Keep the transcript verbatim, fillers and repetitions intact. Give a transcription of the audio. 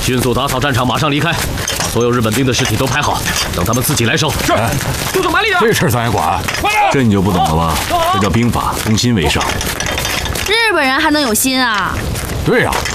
迅速打扫战场，马上离开，把所有日本兵的尸体都排好，等他们自己来收。 是， 速度慢力点。 这事儿咱也管。 快点！ 这你就不懂了吧？这叫兵法，攻心为上。 日本人还能有心啊？ 对呀、啊，